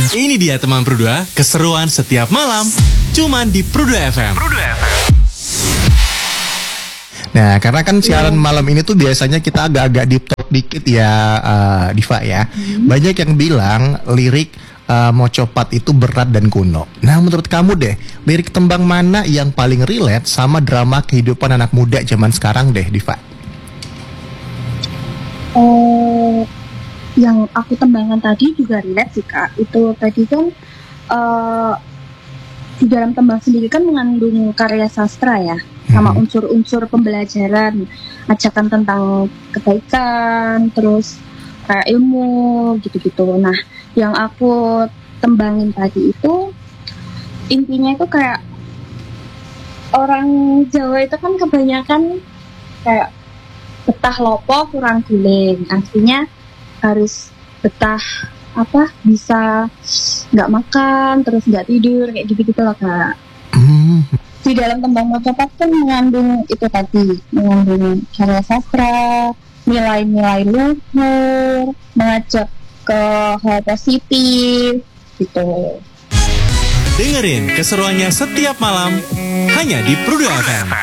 Ini dia teman Prudua, keseruan setiap malam, cuman di Prudua FM. Nah, karena kan siaran malam ini tuh biasanya kita agak-agak deep talk dikit ya, Diva ya. Banyak yang bilang lirik Mocopat itu berat dan kuno. Nah, menurut kamu deh, lirik tembang mana yang paling relate sama drama kehidupan anak muda zaman sekarang deh, Diva? Yang aku tembangkan tadi juga relate sih Kak. Itu tadi kan di dalam tembang sendiri kan mengandung karya sastra ya, sama unsur-unsur pembelajaran, ajakan tentang kebaikan, terus kayak ilmu gitu-gitu. Nah, yang aku tembangin tadi itu intinya itu kayak orang Jawa itu kan kebanyakan kayak betah lopo kurang guling, artinya harus betah bisa nggak makan terus nggak tidur kayak gitu lah Kak. Di dalam tembang Mocopat kan mengandung itu tadi, mengandung karya sastra, nilai-nilai luhur, mengajak ke hal positif gitu. Dengerin keseruannya setiap malam hanya di Prudua FM.